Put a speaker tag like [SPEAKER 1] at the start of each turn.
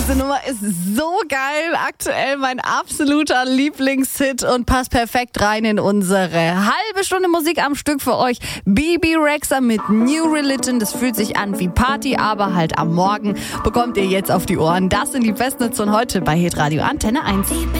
[SPEAKER 1] Diese Nummer ist so geil. Aktuell mein absoluter Lieblingshit und passt perfekt rein in unsere halbe Stunde Musik am Stück für euch. Bebe Rexha mit New Religion. Das fühlt sich an wie Party, aber halt am Morgen. Bekommt ihr jetzt auf die Ohren. Das sind die besten Hits von heute bei Hitradio Antenne 1.